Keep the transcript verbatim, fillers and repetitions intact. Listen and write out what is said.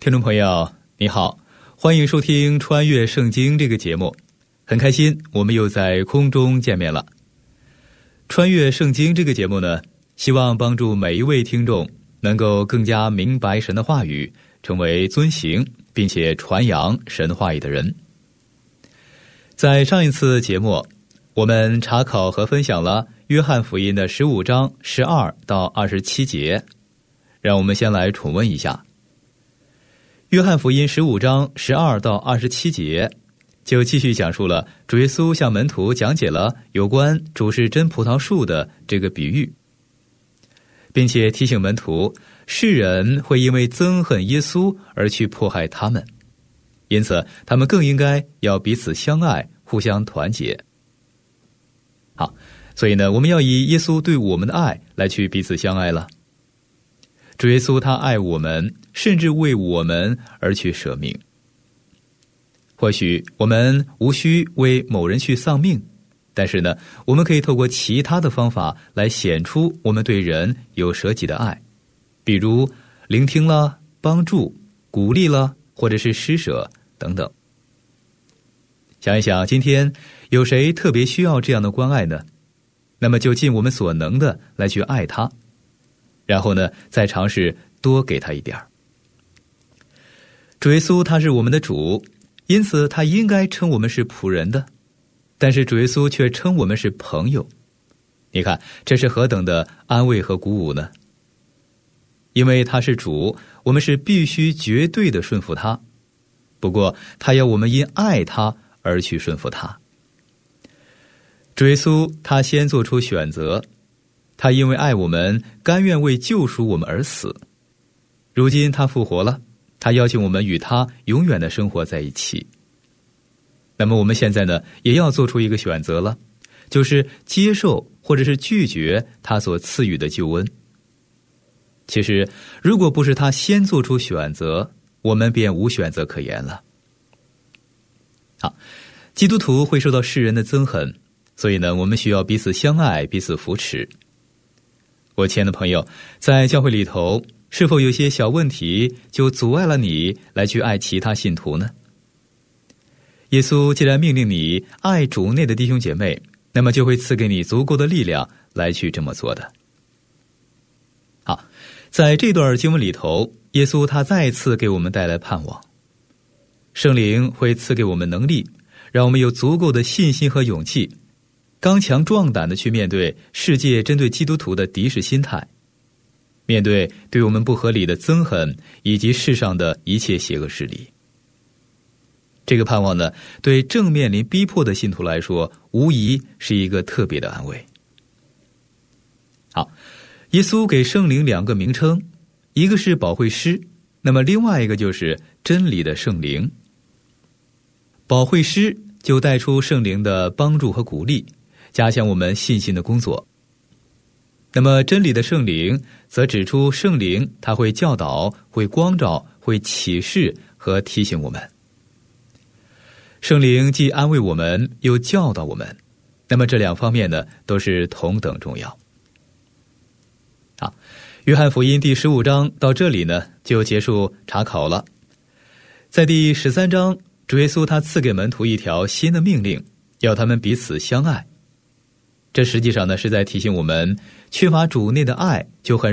听众朋友你好，欢迎收听穿越圣经这个节目，很开心我们又在空中见面了。穿越圣经这个节目呢，希望帮助每一位听众能够更加明白神的话语，成为遵行并且传扬神话语的人。在上一次节目，我们查考和分享了约翰福音的十五章十二到二十七节，让我们先来重温一下。约翰福音十五章十二到二十七节就继续讲述了主耶稣向门徒讲解了有关主是真葡萄树的这个比喻，并且提醒门徒，世人会因为憎恨耶稣而去迫害他们，因此他们更应该要彼此相爱，互相团结。好，所以呢，我们要以耶稣对我们的爱来去彼此相爱了。主耶稣他爱我们，甚至为我们而去舍命。或许我们无需为某人去丧命，但是呢，我们可以透过其他的方法来显出我们对人有舍己的爱，比如聆听了、帮助、鼓励了，或者是施舍等等。想一想，今天有谁特别需要这样的关爱呢？那么就尽我们所能的来去爱他，然后呢，再尝试多给他一点儿。主耶稣他是我们的主，因此他应该称我们是仆人的，但是主耶稣却称我们是朋友。你看，这是何等的安慰和鼓舞呢？因为他是主，我们是必须绝对的顺服他，不过他要我们因爱他而去顺服他。主耶稣他先做出选择，他因为爱我们，甘愿为救赎我们而死。如今他复活了，他邀请我们与他永远的生活在一起。那么我们现在呢，也要做出一个选择了，就是接受或者是拒绝他所赐予的救恩。其实如果不是他先做出选择，我们便无选择可言了。好，基督徒会受到世人的憎恨，所以呢，我们需要彼此相爱，彼此扶持。我亲爱的朋友，在教会里头，是否有些小问题就阻碍了你来去爱其他信徒呢？耶稣既然命令你爱主内的弟兄姐妹，那么就会赐给你足够的力量来去这么做的。好，在这段经文里头，耶稣他再次给我们带来盼望。圣灵会赐给我们能力，让我们有足够的信心和勇气，刚强壮胆地去面对世界针对基督徒的敌视心态，面对对我们不合理的憎恨，以及世上的一切邪恶势力。这个盼望呢，对正面临逼迫的信徒来说，无疑是一个特别的安慰。好，耶稣给圣灵两个名称，一个是保惠师，那么另外一个就是真理的圣灵。保惠师就带出圣灵的帮助和鼓励，加强我们信心的工作。那么真理的圣灵则指出圣灵他会教导，会光照，会启示和提醒我们。圣灵既安慰我们，又教导我们，那么这两方面呢，都是同等重要。好，约翰福音第十五章到这里呢，就结束查考了。在第十三章，主耶稣他赐给门徒一条新的命令，要他们彼此相爱。这实际上呢，是在提醒我们，缺乏主内的爱就很